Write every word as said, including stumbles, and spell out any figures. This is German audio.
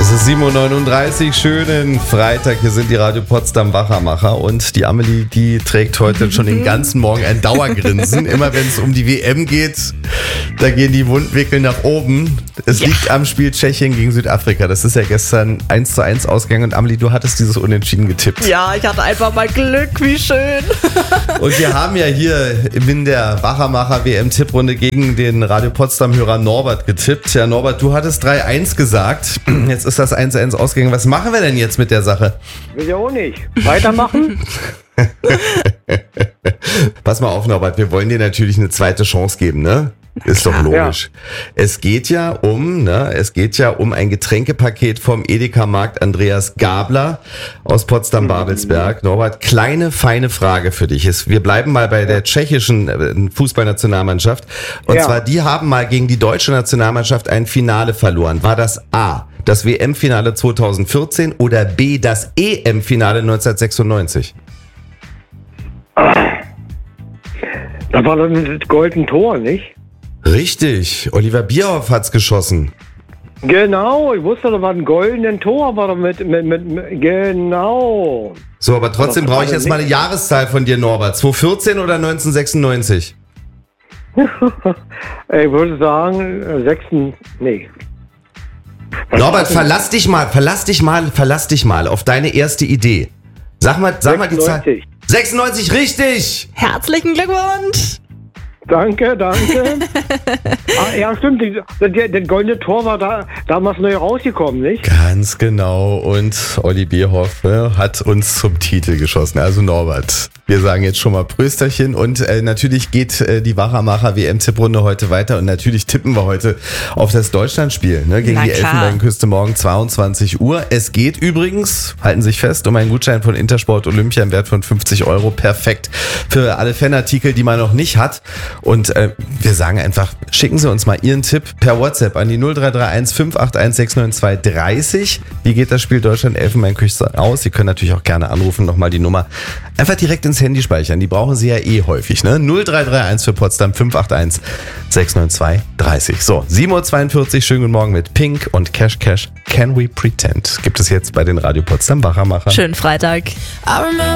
Es ist sieben Uhr neununddreißig, schönen Freitag. Hier sind die Radio Potsdam Wachermacher und die Amelie, die trägt heute schon den ganzen Morgen ein Dauergrinsen. Immer wenn es um die W M geht, da gehen die Mundwinkel nach oben. Es ja. liegt am Spiel Tschechien gegen Südafrika. Das ist ja gestern eins zu eins ausgegangen und Amelie, du hattest dieses Unentschieden getippt. Ja, ich hatte einfach mal Glück, wie schön. Und wir haben ja hier in der Wachermacher W M-Tipprunde gegen den Radio Potsdam-Hörer Norbert getippt. Ja, Norbert, du hattest drei eins gesagt. Jetzt ist das eins zu eins ausgegangen. Was machen wir denn jetzt mit der Sache? Will ja auch nicht. Weitermachen? Pass mal auf, Norbert, wir wollen dir natürlich eine zweite Chance geben, ne? Ist doch logisch. Ja. Es geht ja um, ne, es geht ja um ein Getränkepaket vom Edeka-Markt Andreas Gabler aus Potsdam-Babelsberg. Norbert, kleine, feine Frage für dich. Wir bleiben mal bei der tschechischen Fußballnationalmannschaft. Und ja. zwar, die haben mal gegen die deutsche Nationalmannschaft ein Finale verloren. War das A, das W M-Finale zweitausendvierzehn oder B, das E M-Finale neunzehnhundertsechsundneunzig? Da war doch das goldene Tor, nicht? Richtig, Oliver Bierhoff hat's geschossen. Genau, ich wusste, da war ein goldenes Tor, war doch mit, mit, mit, mit genau. So, aber trotzdem brauche ich jetzt mal eine Jahreszahl von dir, Norbert. zweitausendvierzehn oder neunzehnhundertsechsundneunzig? Ich würde sagen, sechs, nee. Norbert, verlass dich mal, verlass dich mal, verlass dich mal auf deine erste Idee. Sag mal, sag mal die Zahl. sechsundneunzig, richtig! Herzlichen Glückwunsch! Danke, danke. ah, ja, stimmt. Das goldene Tor war da damals neu rausgekommen, nicht? Ganz genau. Und Olli Bierhoff ne, hat uns zum Titel geschossen. Also Norbert, wir sagen jetzt schon mal Prösterchen. Und äh, natürlich geht äh, die Wachermacher W M-Tipprunde heute weiter. Und natürlich tippen wir heute auf das Deutschlandspiel ne, gegen Na die klar. Elfenbeinküste morgen zweiundzwanzig Uhr. Es geht übrigens, halten Sie sich fest, um einen Gutschein von Intersport Olympia im Wert von fünfzig Euro. Perfekt für alle Fanartikel, die man noch nicht hat. Und äh, wir sagen einfach, schicken Sie uns mal Ihren Tipp per WhatsApp an die null drei drei eins fünf acht eins sechs neun zwei drei null. Wie geht das Spiel Deutschland-Elfenbeinküste aus? Sie können natürlich auch gerne anrufen, nochmal die Nummer einfach direkt ins Handy speichern. Die brauchen Sie ja eh häufig, ne? null drei drei eins für Potsdam fünf acht eins sechs neun zwei drei null. So, sieben Uhr zweiundvierzig, schönen guten Morgen mit Pink und Cash Cash. Can We Pretend? Gibt es jetzt bei den Radio Potsdam Wachermacher. Schönen Freitag.